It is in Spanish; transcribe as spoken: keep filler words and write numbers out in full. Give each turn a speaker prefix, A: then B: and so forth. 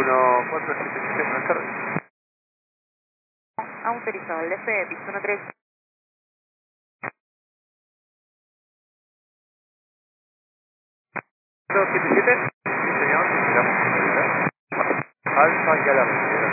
A: uno cuatro siete siete, buenas tardes.
B: Autorizado el D C, pista uno tres.
A: cuatro siete siete, sí señor, miramos. Alfa y a la